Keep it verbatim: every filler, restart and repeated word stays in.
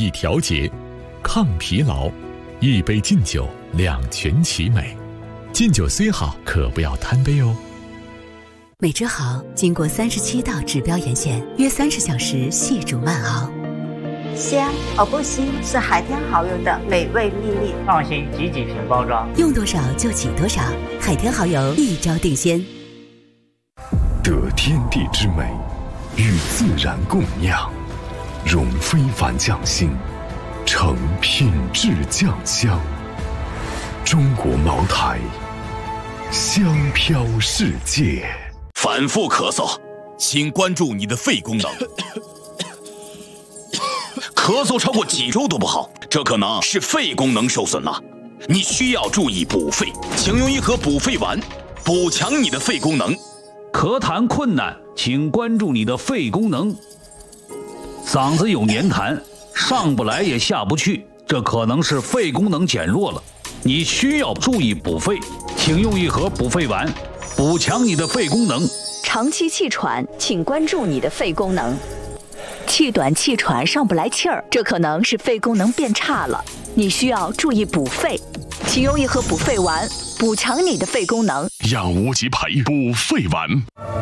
益调节，抗疲劳。一杯劲酒，两全其美。劲酒虽好，可不要贪杯哦。 美之好经过三十七道指标盐线，约三十小时细煮慢熬。 香而不腥是海天蚝油的美味秘密。 放心挤几瓶包装， 用多少就挤多少。海天蚝油一招定鲜。 得天地之美，与自然共酿，融非凡匠心，成品质酱香。中国茅台，香飘世界。 反复咳嗽，请关注你的肺功能。咳嗽超过几周都不好，这可能是肺功能受损了。你需要注意补肺，请用一盒补肺丸，补强你的肺功能。 咳痰困难，请关注你的肺功能。嗓子有黏痰，上不来也下不去，这可能是肺功能减弱了。你需要注意补肺，请用一盒补肺丸，补强你的肺功能。 长期气喘，请关注你的肺功能。气短气喘上不来气儿，这可能是肺功能变差了，你需要注意补肺，请用一盒补肺丸，补强你的肺功能。 养无极培补肺丸。